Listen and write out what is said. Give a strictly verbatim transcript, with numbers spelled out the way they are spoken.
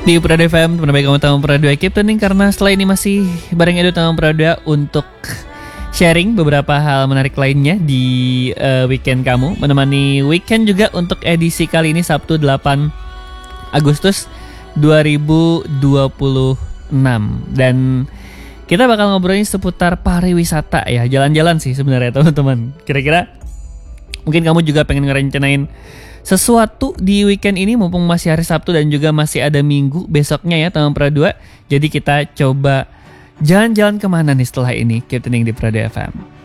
Di Prado F M, teman baik kamu Tama Prado, keep tuning karena setelah ini masih bareng Edo Tama Prado untuk sharing beberapa hal menarik lainnya di uh, weekend kamu. Menemani weekend juga untuk edisi kali ini Sabtu delapan Agustus dua ribu dua puluh enam. Dan kita bakal ngobrolin seputar pariwisata ya, jalan-jalan sih sebenarnya teman-teman. Kira-kira mungkin kamu juga pengen ngerencanain sesuatu di weekend ini mumpung masih hari Sabtu dan juga masih ada Minggu besoknya ya Tama Prado dua. Jadi kita coba jalan-jalan kemana nih setelah ini? Keep tuning di Prado F M.